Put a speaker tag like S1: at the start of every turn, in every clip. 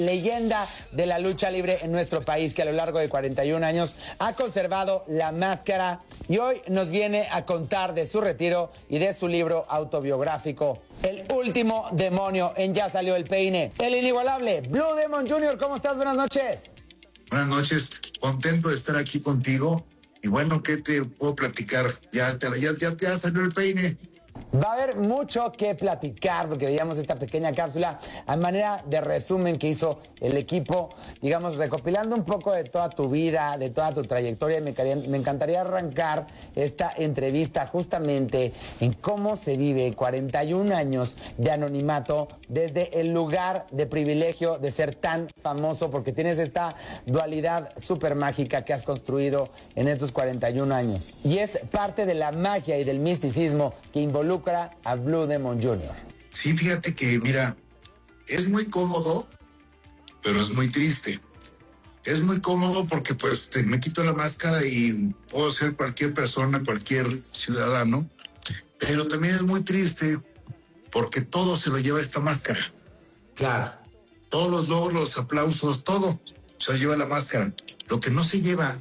S1: leyenda de la lucha libre en nuestro país, que a lo largo de 41 años ha conservado la máscara y hoy nos viene a contar de su retiro y de su libro autobiográfico, El último demonio en Ya salió el peine. El inigualable Blue Demon Jr., ¿cómo estás? Buenas noches.
S2: Buenas noches, contento de estar aquí contigo. Y bueno, ¿qué te puedo platicar? Ya salió el peine.
S1: Va a haber mucho que platicar porque veíamos esta pequeña cápsula a manera de resumen que hizo el equipo, digamos, recopilando un poco de toda tu vida, de toda tu trayectoria. Y me encantaría arrancar esta entrevista justamente en cómo se vive 41 años de anonimato desde el lugar de privilegio de ser tan famoso, porque tienes esta dualidad súper mágica que has construido en estos 41 años. Y es parte de la magia y del misticismo que involucra a Blue Demon Jr.
S2: Sí, fíjate que, mira, es muy cómodo, pero es muy triste. Es muy cómodo porque pues me quito la máscara y puedo ser cualquier persona, cualquier ciudadano, pero también es muy triste porque todo se lo lleva esta máscara.
S1: Claro.
S2: Todos los logros, los aplausos, todo se lo lleva la máscara. Lo que no se lleva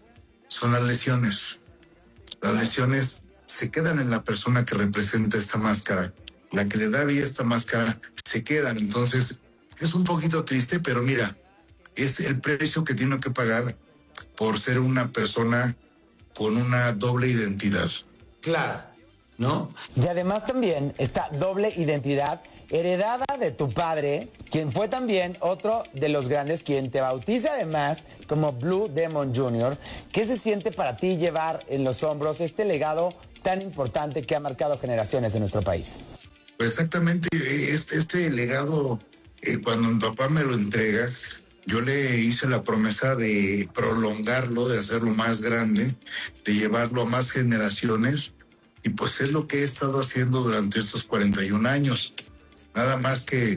S2: son las lesiones. Las lesiones se quedan en la persona que representa esta máscara. La que le da vida a esta máscara se quedan. Entonces, es un poquito triste, pero mira, es el precio que tiene que pagar por ser una persona con una doble identidad.
S1: Claro, ¿no? Y además también esta doble identidad heredada de tu padre, quien fue también otro de los grandes, quien te bautiza además como Blue Demon Jr. ¿Qué se siente para ti llevar en los hombros este legado tan importante que ha marcado generaciones en nuestro país?
S2: Pues exactamente, este legado, cuando mi papá me lo entrega, yo le hice la promesa de prolongarlo, de hacerlo más grande, de llevarlo a más generaciones, y pues es lo que he estado haciendo durante estos 41 años. Nada más que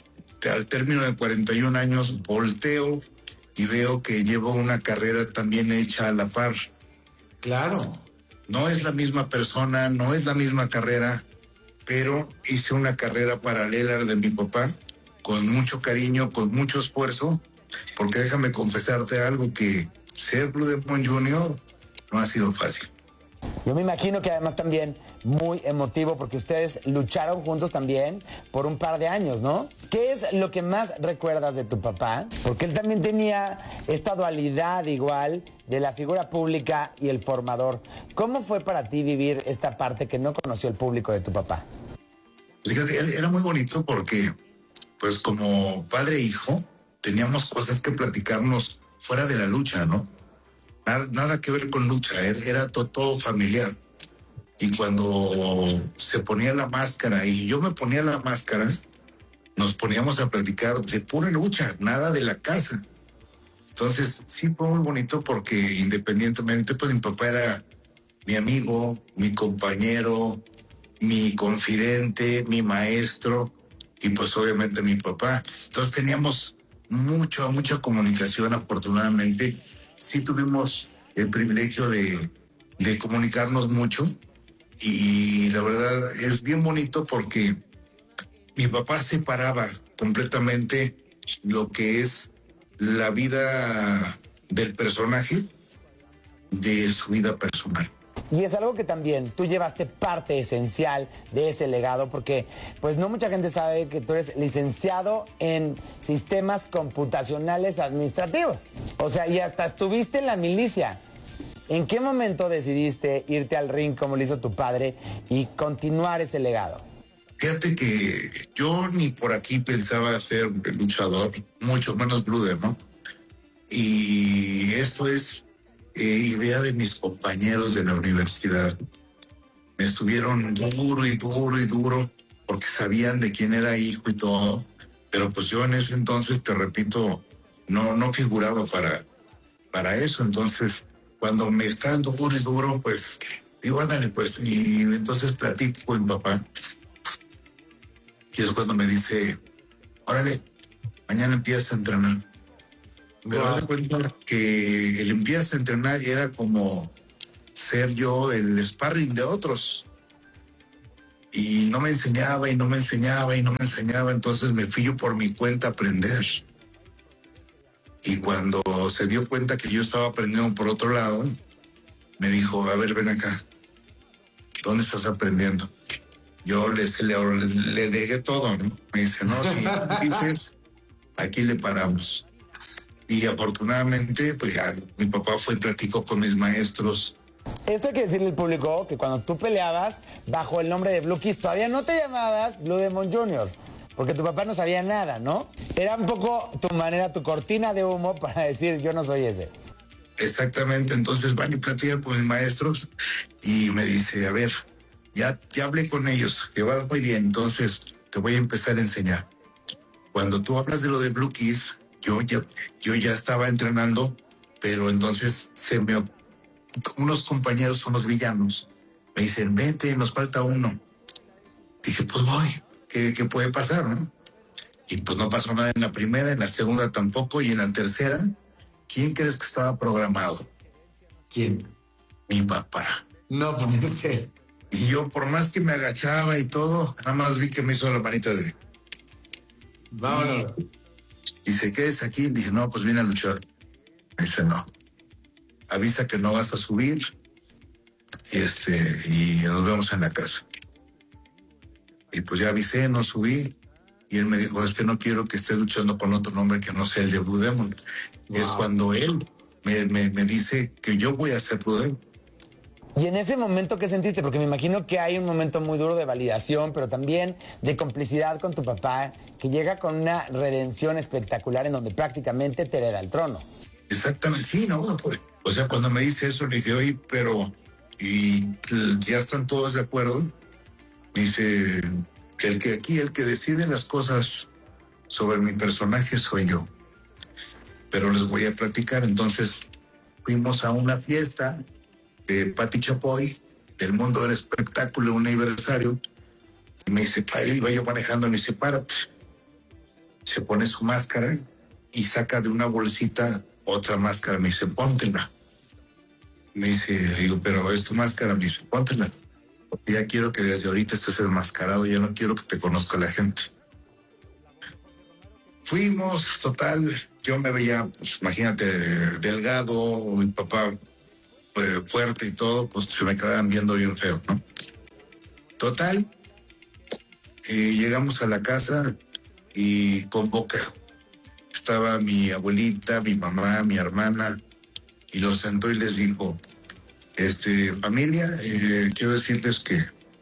S2: al término de 41 años volteo y veo que llevo una carrera también hecha a la par.
S1: Claro.
S2: No es la misma persona, no es la misma carrera, pero hice una carrera paralela a la de mi papá, con mucho cariño, con mucho esfuerzo, porque déjame confesarte algo, que ser Blue Demon Jr. no ha sido fácil.
S1: Yo me imagino que además también muy emotivo porque ustedes lucharon juntos también por un par de años, ¿no? ¿Qué es lo que más recuerdas de tu papá? Porque él también tenía esta dualidad igual de la figura pública y el formador. ¿Cómo fue para ti vivir esta parte que no conoció el público de tu papá?
S2: Fíjate, era muy bonito porque, pues como padre e hijo, teníamos cosas que platicarnos fuera de la lucha, ¿no? Nada que ver con lucha, era todo familiar. Y cuando se ponía la máscara y yo me ponía la máscara, nos poníamos a platicar de pura lucha, nada de la casa. Entonces sí fue muy bonito porque independientemente, pues mi papá era mi amigo, mi compañero, mi confidente, mi maestro y pues obviamente mi papá. Entonces teníamos mucha comunicación, afortunadamente. Sí tuvimos el privilegio de comunicarnos mucho y la verdad es bien bonito porque mi papá separaba completamente lo que es la vida del personaje de su vida personal.
S1: Y es algo que también tú llevaste parte esencial de ese legado, porque pues no mucha gente sabe que tú eres licenciado en sistemas computacionales administrativos. O sea, y hasta estuviste en la milicia. ¿En qué momento decidiste irte al ring como lo hizo tu padre y continuar ese legado?
S2: Fíjate que yo ni por aquí pensaba ser luchador, mucho menos Blue Demon. Y esto es idea de mis compañeros de la universidad. Me estuvieron duro, porque sabían de quién era hijo y todo. Pero pues yo en ese entonces, te repito, no figuraba para eso. Entonces, cuando me están duro, pues digo, ándale, pues. Y entonces platico con mi papá. Y es cuando me dice, órale, mañana empiezas a entrenar. Me das cuenta que el empiezas a entrenar y era como ser yo el sparring de otros. Y no me enseñaba, entonces me fui yo por mi cuenta a aprender. Y cuando se dio cuenta que yo estaba aprendiendo por otro lado, me dijo, a ver, ven acá, ¿dónde estás aprendiendo? Yo le dejé todo, ¿no? Me dice, no, si dices, aquí le paramos. Y afortunadamente, pues ya, mi papá fue y platicó con mis maestros.
S1: Esto hay que decirle al público que cuando tú peleabas bajo el nombre de Blue Kiss, todavía no te llamabas Blue Demon Jr., porque tu papá no sabía nada, ¿no? Era un poco tu manera, tu cortina de humo para decir, yo no soy ese.
S2: Exactamente, entonces van y platican con mis maestros y me dice, a ver, ya hablé con ellos, que va muy bien, entonces te voy a empezar a enseñar. Cuando tú hablas de lo de Blue Kiss, yo ya estaba entrenando, pero entonces unos compañeros, unos villanos, me dicen, vente, nos falta uno. Dije, pues voy, ¿qué puede pasar, no? Y pues no pasó nada en la primera, en la segunda tampoco, y en la tercera, ¿quién crees que estaba programado?
S1: ¿Quién?
S2: Mi papá.
S1: No puede ser.
S2: Y yo, por más que me agachaba y todo, nada más vi que me hizo la manita de...
S1: Vámonos.
S2: Y dice, ¿qué es aquí? Dije, no, pues viene a luchar. Me dice, no. Avisa que no vas a subir y nos vemos en la casa. Y pues ya avisé, no subí. Y él me dijo, es que no quiero que esté luchando con otro nombre que no sea el de Blue Demon. Wow. Es cuando él me dice que yo voy a ser Blue Demon.
S1: Y en ese momento, ¿qué sentiste? Porque me imagino que hay un momento muy duro de validación, pero también de complicidad con tu papá, que llega con una redención espectacular en donde prácticamente te hereda el trono.
S2: Exactamente, sí, ¿no? Pues, o sea, cuando me dice eso, le dije, oye, pero... Y ya están todos de acuerdo. Me dice, el que decide las cosas sobre mi personaje soy yo. Pero les voy a platicar. Entonces, fuimos a una fiesta de Pati Chapoy, del mundo del espectáculo, un aniversario, y me dice, iba yo manejando, me dice, párate. Se pone su máscara y saca de una bolsita otra máscara, me dice, póntela. Me dice, digo, pero es tu máscara, me dice, póntela. Ya quiero que desde ahorita estés enmascarado, ya no quiero que te conozca la gente. Fuimos, total, yo me veía, pues imagínate, delgado, mi papá fuerte y todo, pues se me quedaban viendo bien feo, ¿no? Total, llegamos a la casa y convoca. Estaba mi abuelita, mi mamá, mi hermana, y los sentó y les dijo, familia, quiero decirles que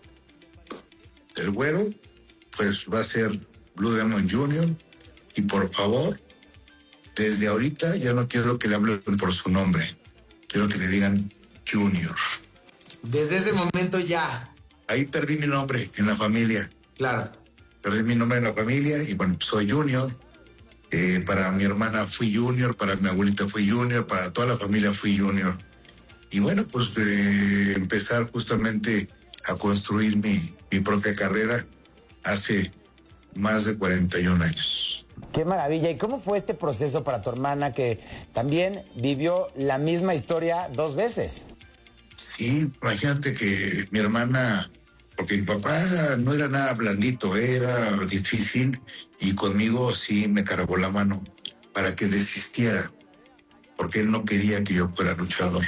S2: el güero, pues va a ser Blue Demon Jr., y por favor, desde ahorita ya no quiero que le hablen por su nombre. Quiero que le digan Junior.
S1: Desde ese momento ya.
S2: Ahí perdí mi nombre en la familia.
S1: Claro.
S2: Perdí mi nombre en la familia y bueno, soy Junior. Para mi hermana fui Junior, para mi abuelita fui Junior, para toda la familia fui Junior. Y bueno, pues de empezar justamente a construir mi propia carrera hace más de 41 años.
S1: Qué maravilla. ¿Y cómo fue este proceso para tu hermana que también vivió la misma historia 2 veces?
S2: Sí, imagínate que mi hermana, porque mi papá no era nada blandito, era difícil y conmigo sí me cargó la mano para que desistiera, porque él no quería que yo fuera luchador.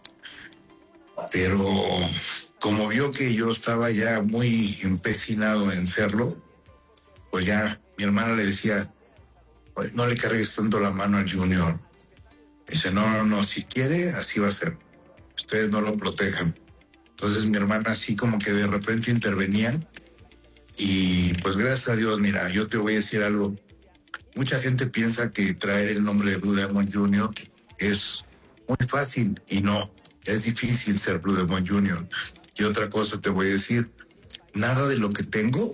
S2: Pero como vio que yo estaba ya muy empecinado en serlo, pues ya mi hermana le decía, no le cargues tanto la mano al Junior. Dice, no, si quiere, así va a ser. Ustedes no lo protejan. Entonces mi hermana así como que de repente intervenía y pues gracias a Dios, mira, yo te voy a decir algo. Mucha gente piensa que traer el nombre de Blue Demon Jr. es muy fácil y no, es difícil ser Blue Demon Jr. Y otra cosa te voy a decir, nada de lo que tengo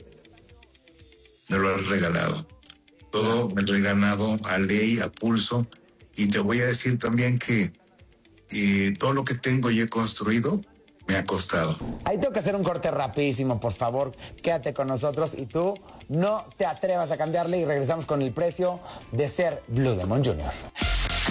S2: me lo has regalado. Todo me lo he ganado a ley, a pulso. Y te voy a decir también que todo lo que tengo y he construido me ha costado.
S1: Ahí tengo que hacer un corte rapidísimo, por favor. Quédate con nosotros y tú no te atrevas a cambiarle y regresamos con el precio de ser Blue Demon Jr.